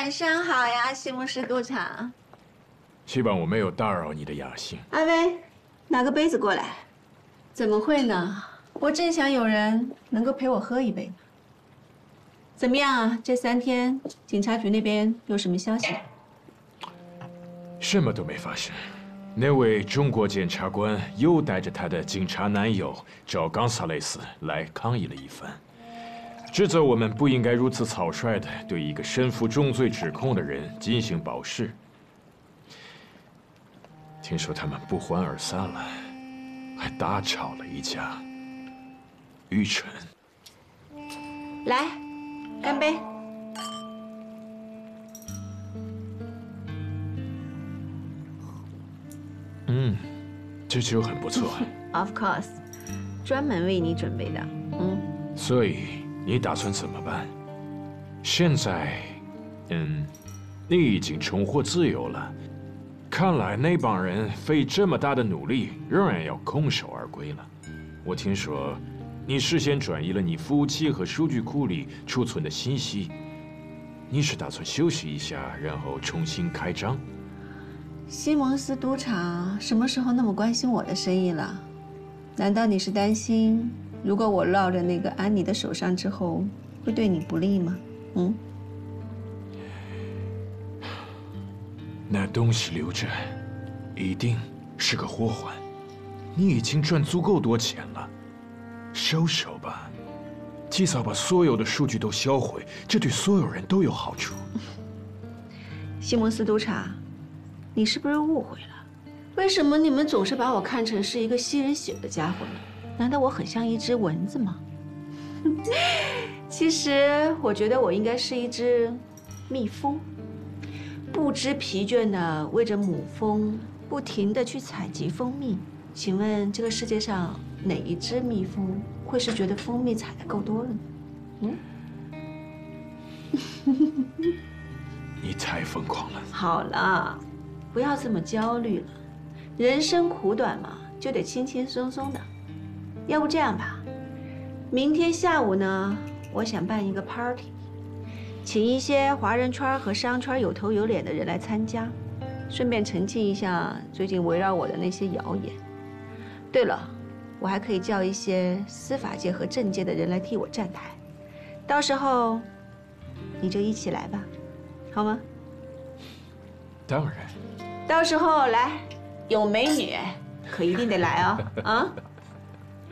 晚上好呀，西姆士督察。 希望我没有打扰你的雅兴。 阿威，拿个杯子过来。怎么会呢？我正想有人能够陪我喝一杯呢。怎么样啊？这3天警察局那边有什么消息？ 什么都没发生。那位中国检察官又带着他的警察男友找冈萨雷斯来抗议了一番，指责我们不应该如此草率地对一个身负重罪指控的人进行保释。听说他们不欢而散了，还大吵了一架。愚蠢！ 来，干杯！ 这酒很不错。 Of course， 专门为你准备的。 所以你打算怎么办？现在，你已经重获自由了。看来那帮人费这么大的努力，仍然要空手而归了。我听说，你事先转移了你服务器和数据库里储存的信息。你是打算休息一下，然后重新开张？ 西蒙斯督察什么时候那么关心我的生意了？难道你是担心，如果我落了那个安妮的手上之后，会对你不利吗？ 那东西留着，一定是个祸患。你已经赚足够多钱了，收手吧。及早把所有的数据都销毁，这对所有人都有好处。 西蒙斯督察，你是不是误会了？为什么你们总是把我看成是一个吸人血的家伙呢？难道我很像一只蚊子吗？其实我觉得我应该是一只蜜蜂，不知疲倦地为着母蜂不停地去采集蜂蜜。请问这个世界上哪一只蜜蜂会是觉得蜂蜜采得够多了呢？ 你太疯狂了。 好了，不要这么焦虑了。人生苦短嘛，就得轻轻松松的。要不这样吧，明天下午呢，我想办一个 party， 请一些华人圈和商圈有头有脸的人来参加，顺便澄清一下最近围绕我的那些谣言。对了，我还可以叫一些司法界和政界的人来替我站台，到时候你就一起来吧，好吗？ 当然。 到时候来，有美女可一定得来哦，啊！